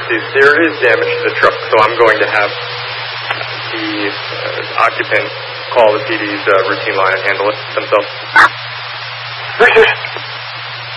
there is damage to the truck, so I'm going to have the occupant call the PD's routine line and handle it themselves.